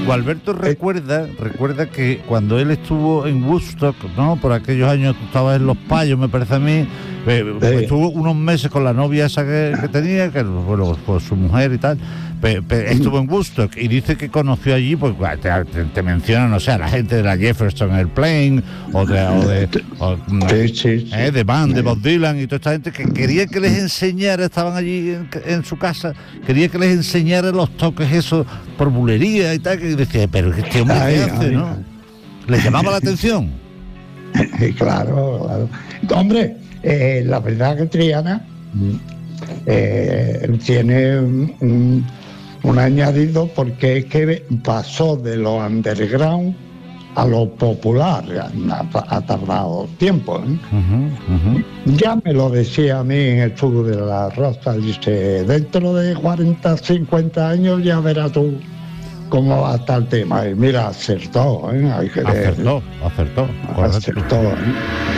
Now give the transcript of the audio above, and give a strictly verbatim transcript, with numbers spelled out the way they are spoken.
Gualberto recuerda, recuerda que cuando él estuvo en Woodstock, ¿no? Por aquellos años que estaba en Los Payos, me parece a mí, eh, Sí. estuvo unos meses con la novia esa que, que tenía, que bueno, pues su mujer y tal, pe- pe- estuvo en Woodstock y dice que conoció allí, pues te, te, te mencionan, o sea, la gente de la Jefferson Airplane, o de, o de, o, Sí, sí, sí. eh, de Band, de Sí. Bob Dylan y toda esta gente que quería que les enseñara, estaban allí en, en su casa, quería que les enseñara los toques esos por bulería y tal, que decía, pero este hombre Ay, qué hace, ay, ¿no? ay. Le llamaba la atención. Claro, claro. Hombre, eh, la verdad que Triana eh, tiene un, un- un añadido porque es que pasó de lo underground a lo popular. Ha, ha tardado tiempo, ¿eh? Ujú, ujú. Ya me lo decía a mí en el Fútbol de la Rosa, dice, dentro de cuarenta, cincuenta años ya verás tú cómo va a estar el tema. Y mira, acertó, ¿eh? Hay que ver. Acertó, acertó, correcto. Acertó, ¿eh?